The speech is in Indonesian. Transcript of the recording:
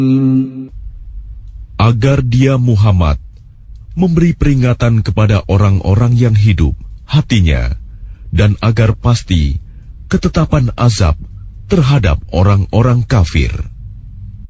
Agar dia Muhammad memberi peringatan kepada orang-orang yang hidup hatinya, dan agar pasti ketetapan azab terhadap orang-orang kafir.